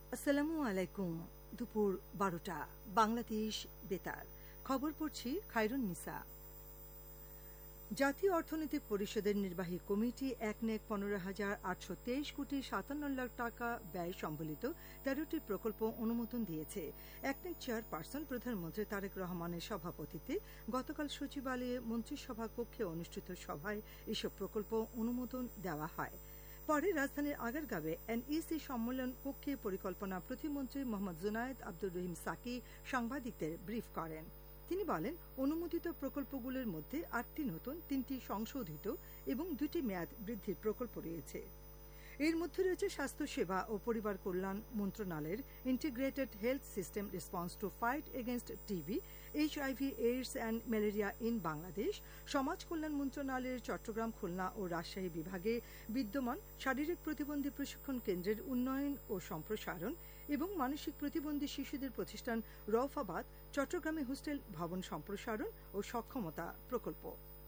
আসসালামু আলাইকুম। দুপুর 12টা বাংলাদেশ বেতার খবর পড়ছি খায়রুন নিসা। জাতীয় অর্থনৈতিক পরিষদের নির্বাহী কমিটি একনেক 15,823 কোটি 57 লাখ টাকা ব্যয় সম্বলিত 13টি প্রকল্প অনুমোদন দিয়েছে। একনেক চেয়ারপারসন প্রধানমন্ত্রী তারেক রহমানের সভাপতিত্বে গতকাল সচিবালয়ে মন্ত্রিসভা কক্ষে অনুষ্ঠিত সভায় এসব প্রকল্প অনুমোদন দেওয়া হয়। পরে রাজধানীর আগারগাঁওয়ে এনইসি সম্মেলন কক্ষে পরিকল্পনা প্রতিমন্ত্রী মোহাম্মদ জুনায়েদ আব্দুর রহিম সাকি সাংবাদিকদের ব্রিফ করেন। তিনি বলেন, অনুমোদিত প্রকল্পগুলোর মধ্যে 8টি নতুন, 3টি সংশোধিত এবং 2টি মেয়াদ বৃদ্ধির প্রকল্প রয়েছে। এর মধ্যে রয়েছে স্বাস্থ্যসেবা ও পরিবার কল্যাণ মন্ত্রণালয়ের integrated health system response to fight against TB, HIV, AIDS and malaria in Bangladesh, সমাজ কল্যাণ মন্ত্রণালয়ের চট্টগ্রাম, খুলনা ও রাজশাহী বিভাগে বিদ্যমান শারীরিক প্রতিবন্ধী প্রশিক্ষণ কেন্দ্রের উন্নয়ন ও সম্প্রসারণ এবং মানসিক প্রতিবন্ধী শিশুদের প্রতিষ্ঠান রওফাবাদ চট্টগ্রামে হোস্টেল ভবন সম্প্রসারণ ও সক্ষমতা প্রকল্প।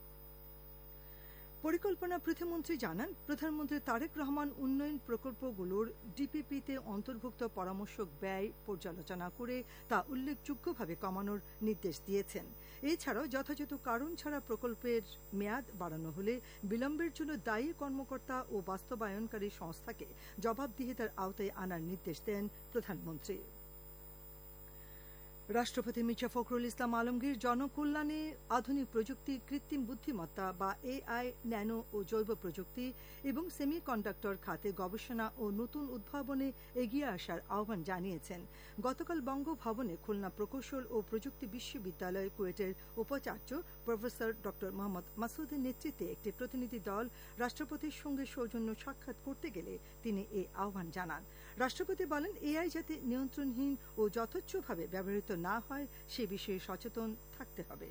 পরিকল্পনা প্রতিমন্ত্রী জানান, প্রধানমন্ত্রী তারেক রহমান উন্নয়ন প্রকল্পগুলোর ডিপিপিতে অন্তর্ভুক্ত পরামর্শক ব্যয় পর্যালোচনা করে তা উল্লেখযোগ্যভাবে কমানোর নির্দেশ দিয়েছেন। এছাড়াও যথাযথ কারণ ছাড়া প্রকল্পের মেয়াদ বাড়ানো হলে বিলম্বের জন্য দায়ী কর্মকর্তা ও বাস্তবায়নকারী সংস্থাকে জবাবদিহিতার আওতায় আনার নির্দেশ দেন প্রধানমন্ত্রী। রাষ্ট্রপতি মির্জা ফখরুল ইসলাম আলমগীর জনকল্যাণে আধুনিক প্রযুক্তি, কৃত্রিম বুদ্ধিমত্তা বা এআই, ন্যানো ও জৈব প্রযুক্তি এবং সেমিকন্ডাক্টর খাতে গবেষণা ও নতুন উদ্ভাবনে এগিয়ে আসার আহ্বান জানিয়েছেন। গতকাল বঙ্গভবনে খুলনা প্রকৌশল ও প্রযুক্তি বিশ্ববিদ্যালয় কুয়েটের উপাচার্য প্রফেসর ড মোহাম্মদ মাসুদের নেতৃত্বে একটি প্রতিনিধি দল রাষ্ট্রপতির সঙ্গে সৌজন্য সাক্ষাৎ করতে গেলে তিনি এই আহ্বান জানান। রাষ্ট্রপতি বলেন, এআই যাতে নিয়ন্ত্রণহীন ও যথেচ্ছভাবে ব্যবহৃত না হয় সে বিষয়ে সচেতন থাকতে হবে।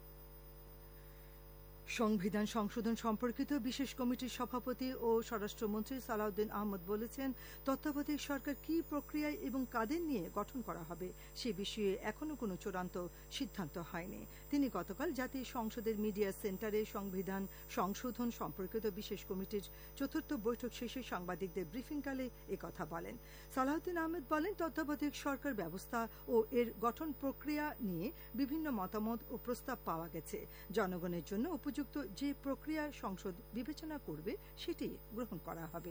সংবিধান সংশোধন সম্পর্কিত বিশেষ কমিটির সভাপতি ও স্বরাষ্ট্রমন্ত্রী সালাউদ্দিন আহমদ বলেছেন, তত্ত্বাবধায়ক সরকার কি প্রক্রিয়ায় এবং কাদের নিয়ে গঠন করা হবে সে বিষয়ে এখনো কোনো চূড়ান্ত সিদ্ধান্ত হয়নি। তিনি গতকাল জাতীয় সংসদের মিডিয়া সেন্টারে সংবিধান সংশোধন সম্পর্কিত বিশেষ কমিটির 4র্থ বৈঠক শেষে সাংবাদিকদের ব্রিফিংকালে একথা বলেন। সালাউদ্দিন আহমেদ বলেন, তত্ত্বাবধায়ক সরকার ব্যবস্থা ও এর গঠন প্রক্রিয়া নিয়ে বিভিন্ন মতামত ও প্রস্তাব পাওয়া গেছে। জনগণের জন্য উপযুক্ত যে প্রক্রিয়া সংসদ বিবেচনা করবে সেটি গ্রহণ করা হবে।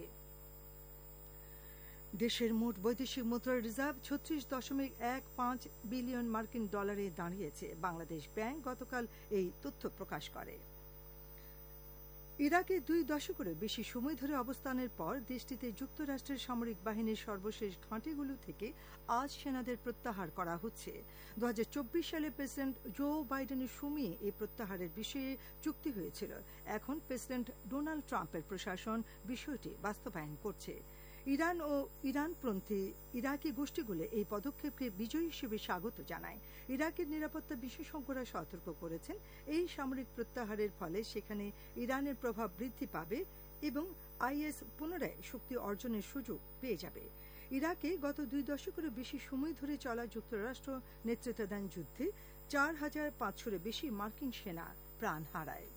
দেশের মোট বৈদেশিক মুদ্রার রিজার্ভ 36.15 বিলিয়ন মার্কিন ডলারে দাঁড়িয়েছে। বাংলাদেশ ব্যাংক গতকাল এই তথ্য প্রকাশ করে। ইরাকে 2 দশকেরও বেশি সময় ধরে অবস্থানের পর দেশটিতে যুক্তরাষ্ট্রের সামরিক বাহিনীর সর্বশেষ ঘাঁটিগুলো থেকে আজ সেনাদের প্রত্যাহার করা হচ্ছে। 2024 সালে প্রেসিডেন্ট জো বাইডেনের সময়ে এই প্রত্যাহারের বিষয়ে চুক্তি হয়েছিল। এখন প্রেসিডেন্ট ডোনাল্ড ট্রাম্পের প্রশাসন বিষয়টি বাস্তবায়ন করছে। ইরান ও ইরানপন্থী ইরাকি গোষ্ঠীগুলো এই পদক্ষেপকে বিজয়ী হিসেবে স্বাগত জানায়। ইরাকের নিরাপত্তা বিশেষজ্ঞরা সতর্ক করেছেন, এই সামরিক প্রত্যাহারের ফলে সেখানে ইরানের প্রভাব বৃদ্ধি পাবে এবং আইএস পুনরায় শক্তি অর্জনের সুযোগ পেয়ে যাবে। ইরাকে গত 2 দশকেরও বেশি সময় ধরে চলা যুক্তরাষ্ট্র নেতৃত্বাধীন যুদ্ধে 4,500-এর বেশি মার্কিন সেনা প্রাণ হারায়।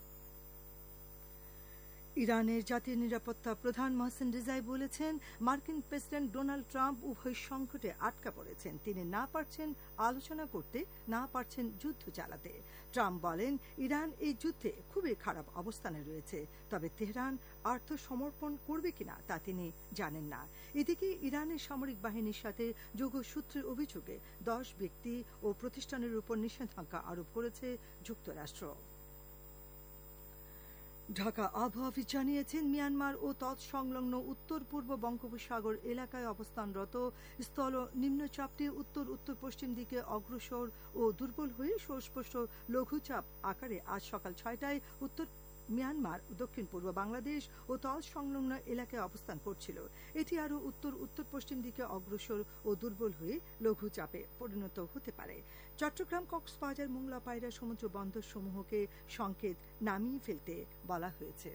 ইরানের জাতীয় নিরাপত্তা প্রধান মোহসেন রেজাই বলেছেন, মার্কিন প্রেসিডেন্ট ডোনাল্ড ট্রাম্প উভয় সংকটে আটকা পড়েছেন। তিনি না পারছেন আলোচনা করতে, না পারছেন যুদ্ধ চালাতে। ট্রাম্প বলেন, ইরান এই যুদ্ধে খুবই খারাপ অবস্থানে রয়েছে, তবে তেহরান আত্মসমর্পণ করবে কিনা তা তিনি জানেন না। এদিকে ইরানের সামরিক বাহিনীর সাথে যোগসূত্রের অভিযোগে 10 ব্যক্তি ও প্রতিষ্ঠানের উপর নিষেধাজ্ঞা আরোপ করেছে যুক্তরাষ্ট্র। ঢাকা আবহাওয়া অফিস জানিয়েছেন, মিয়ানমার ও তৎসংলগ্ন উত্তর পূর্ব বঙ্গোপসাগর এলাকায় অবস্থানরত স্থল নিম্নচাপটি উত্তর উত্তর পশ্চিম দিকে অগ্রসর ও দুর্বল হয়ে সুস্পষ্ট লঘুচাপ আকারে আজ সকাল 6টায় উত্তর মিয়ানমার, দক্ষিণ পূর্ব বাংলাদেশ ও তৎসংলগ্ন এলাকায় অবস্থান করছিল। এটি আরও উত্তর উত্তর পশ্চিম দিকে অগ্রসর ও দুর্বল হয়ে লঘুচাপে পরিণত হতে পারে। চট্টগ্রাম, কক্সবাজার, মোংলা, পায়রা সমুদ্র বন্দর সমূহকে সংকেত নামিয়ে ফেলতে বলা হয়েছে।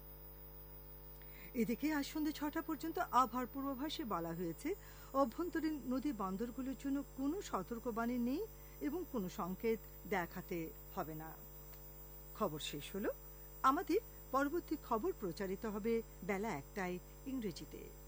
এদিকে আজ সন্ধ্যে 6টা পর্যন্ত আবহাওয়ার পূর্বাভাসে বলা হয়েছে, অভ্যন্তরীণ নদী বন্দরগুলোর জন্য কোনো সতর্কবাণী নেই এবং কোনো সংকেত দেখাতে হবে না। খবর শেষ হলো। আমাদের পরবর্তী খবর প্রচারিত হবে বেলা 1টায় ইংরেজিতে।